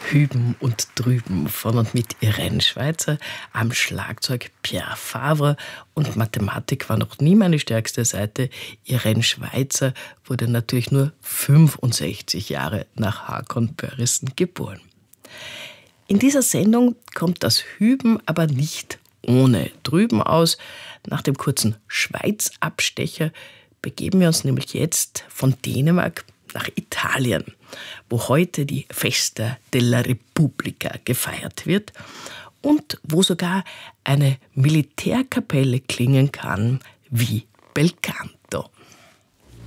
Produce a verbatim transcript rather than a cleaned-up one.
Hüben und Drüben von und mit Irene Schweizer, am Schlagzeug Pierre Favre und Mathematik war noch nie meine stärkste Seite. Irene Schweizer wurde natürlich nur fünfundsechzig Jahre nach Håkon Börjesen geboren. In dieser Sendung kommt das Hüben aber nicht ohne Drüben aus. Nach dem kurzen Schweiz-Abstecher begeben wir uns nämlich jetzt von Dänemark nach Italien, wo heute die Festa della Repubblica gefeiert wird und wo sogar eine Militärkapelle klingen kann wie Belcanto.